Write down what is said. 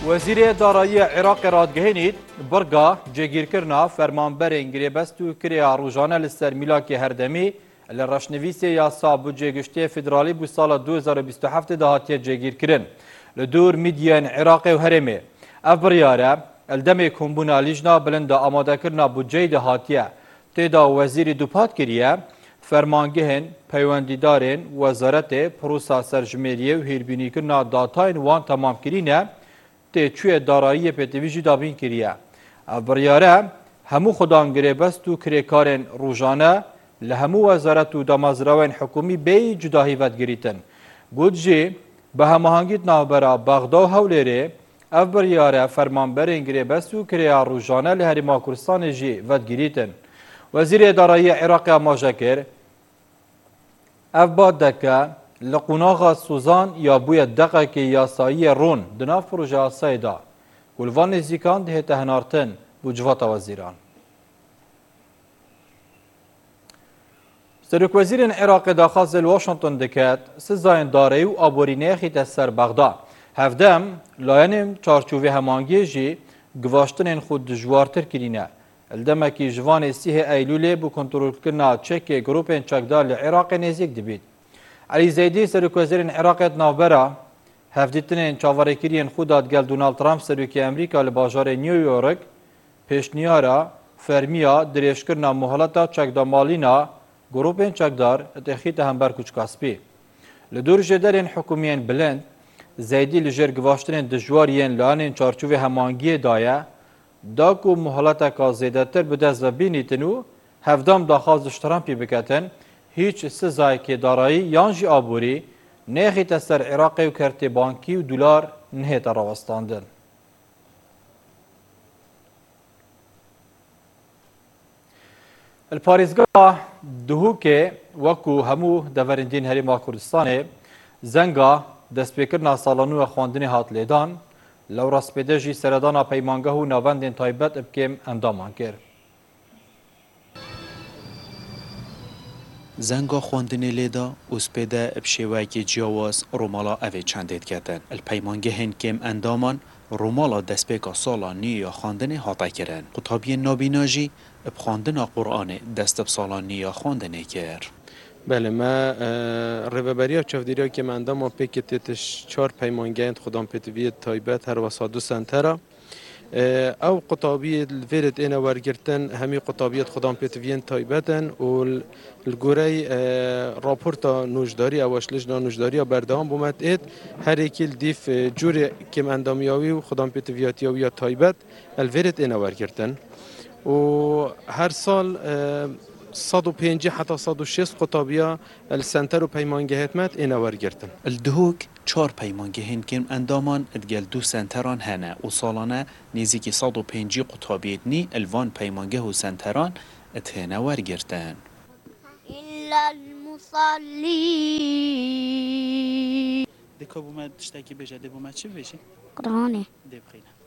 Wezîrê Darayî Iraqê radgihînît birga cêgîrkirina fermanberên girêbest û kirêya rojane li ser mîlakê Herdemî li reşnivîsê yasa budcêgiştiyê federalî bû sala 2027 de hatiye cêgîrkirin. Li dûr mîdyên Iraqê û Herêmê ev biryare eldemê kombûna lîjna bilind amadekirina budceyê de hatiye. Têda wezîrî dupat kiriye fermangehên peywendîdarên wezaretê prosa serjimêriyê û hêrbînîkirina datayên wan temamkirîne tê çûyê darayiyê pêtevî jî dabîn kiriye. Ev biryare hemû xudan girêbest û kirêkarên rojane li hemû wezaret û damezrawên hikûmî bêyî cudahî vedgirîtin. Got jî bi hemahangî navbera Bexda û Hewlêrê ev biryare fermanberên girêbest û kirêya rojane li Herêma Kurdistanê jî vedgirîtin. Wezîrê Darayî Iraqê amaje kir ev bad dike li qunaxa Suzan ya bûye deqekê yasayî ron di nav proje yasayê da. Ku li van nêzîkan dihête hinartin bû civata wezîran. Serokvezîrên Iraqê daxwaz li Washington diket sizayên darayî û aborîneyê xîte ser Bexda. Hevdem layenên çarçûvê hemangiyê jî givaştinên xwe dijwartir kirîne. Eldemekî ji vanê sîhê Eylûlê bû kontrolkirina çekê grupên çekdar li Iraqê nêzik dibît. Elî Zeydî serokvezîrên Iraqê navbera hevdîtinên çavarekiriyên xwe dat gel Donald Trump serokê Emerîka li bajarê New York pêşniyara fermiya dirêjkirina muheleta çekdamalîna grupên çekdar tê xîte hember kûçkaspî. Li dûr jêderên hikûmiyên bilind Zeydî li jêr givaştinên dijwar yên layanên çarçûvê hemangiyê daye da ku muheleteka zêdetir bi dest ve bînîtin û hevdam daxwaz ji Trumpê biketin hiç sizayekê darayî yan jî aborî nexîte ser Iraqê û kertê bankî û dolar nehête rawestandin. Li Parêzgeha Duhokê wekû hemû deverîndên Herêma Kurdistanê zenga destpêkirina sala nû ya xwendinê hat lêdan, Lewrastpêdê jî seredana peymangeh û navendên taybet ipkêm endaman kir. Zenga xwendinê lêda û spêde bi şêweyekê ciyawaz romala evê çendê diketin. Li peymangehên kêm endaman romala destpêka sala nû ya xwendinê hate kirin. Qutabiyên nabîna jî bi xwendina Qur'anê dest bi sala nû ya xwendinê kir. بله ما ریوبریا چافدیریا که من دام پیک تیتش 4 پیمانگیند خودم پتویت تایبت هر وسادو سنترا او قطابی الفيرت انا ورگرتن همی قطابیت خودم پتویین تایبتن و الگوری راپورتا نوجداری اوش لجنا نوجداری بردام بومت اید هر یکیل دیف جوری که من دامیاوی و خودم پتویاتیاوی تایبت الفيرت انا ورگرتن و هر سال 150 حتى 160 قطابية السنتر و پیمانگهت مت اینا ورگرتن. الدهوک 4 پیمانگهین کم اندامان ادگل 2 سنتران هنه و سالانه نزدیک 150 قطابیت نی الوان پیمانگه و سنتران اتهنه ورگرتن. إلا المصلين دکا بومد تشتکی بجه دی بومد چی بجی؟ قرآنه دی بخیره.